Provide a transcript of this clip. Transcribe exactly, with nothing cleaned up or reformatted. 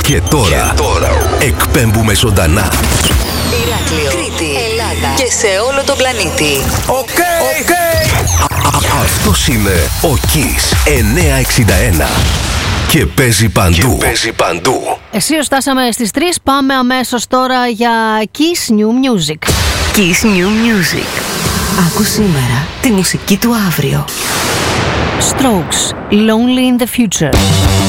Και τώρα, και τώρα εκπέμπουμε ζωντανά. Ηράκλειο, Κρήτη, Ελλάδα και σε όλο τον πλανήτη. Οκ, okay, okay. Αυτός είναι ο Kiss εννιακόσια εξήντα ένα. Και παίζει παντού. Και παίζει παντού. Εσείς φτάσαμε στις τρεις. Πάμε αμέσως τώρα για Kiss New Music. Kiss New Music. Άκου σήμερα τη μουσική του αύριο. Strokes, Lonely in the Future.